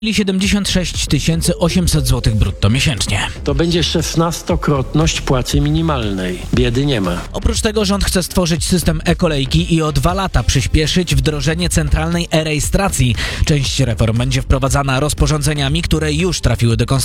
76 800 zł brutto miesięcznie. To będzie 16-krotność płacy minimalnej. Biedy nie ma. Oprócz tego rząd chce stworzyć system e-kolejki i o 2 lata przyspieszyć wdrożenie centralnej e-rejestracji. Część reform będzie wprowadzana rozporządzeniami, które już trafiły do konstytucji.